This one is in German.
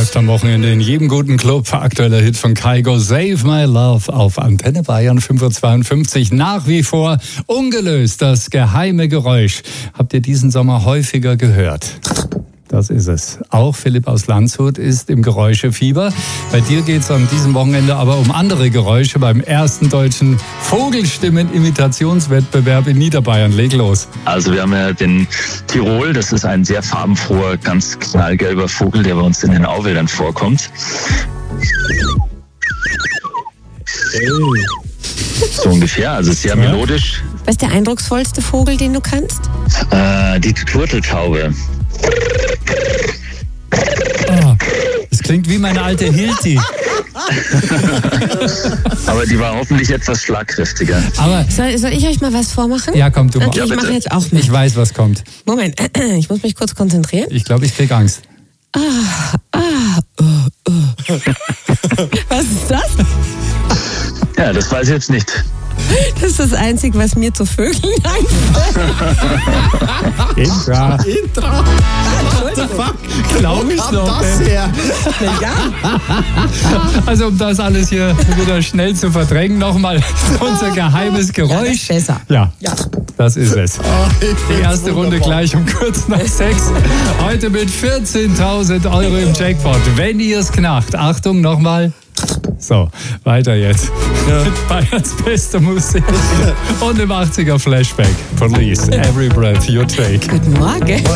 läuft am Wochenende in jedem guten Club. Aktueller Hit von Kygo, Save My Love auf Antenne Bayern 552. Nach wie vor ungelöst, das geheime Geräusch. Habt ihr diesen Sommer häufiger gehört? Das ist es. Auch Philipp aus Landshut ist im Geräuschefieber. Bei dir geht es an diesem Wochenende aber um andere Geräusche beim ersten deutschen Vogelstimmen-Imitationswettbewerb in Niederbayern. Leg los. Also wir haben ja den Tirol, das ist ein sehr farbenfroher, ganz knallgelber Vogel, der bei uns in den Auwäldern vorkommt. So ungefähr, also sehr melodisch. Was ist der eindrucksvollste Vogel, den du kannst? Die Turteltaube. Oh, das klingt wie meine alte Hilti. Aber die war hoffentlich etwas schlagkräftiger. Aber Soll ich euch mal was vormachen? ja, komm, du Okay, mal. ich mache jetzt auch mit. Ich weiß, was kommt. Moment, ich muss mich kurz konzentrieren. Ich glaube, ich krieg Angst. Was ist das? Ja, das weiß ich jetzt nicht. Das ist das Einzige, was mir zu Vögeln einfällt. Intra. What the fuck? Glaube ich noch. Das her? Also um das alles hier wieder schnell zu verdrängen, nochmal unser geheimes Geräusch. Ja, das ist besser. Ja, das ist es. Ich Die find's erste Runde wunderbar. gleich um kurz nach 6. Heute mit 14.000 Euro im Jackpot. Wenn ihr es knackt, Achtung nochmal. So, weiter jetzt. Mit Bayerns bester Musik und im 80er Flashback. Police, Every Breath You Take. Guten Morgen.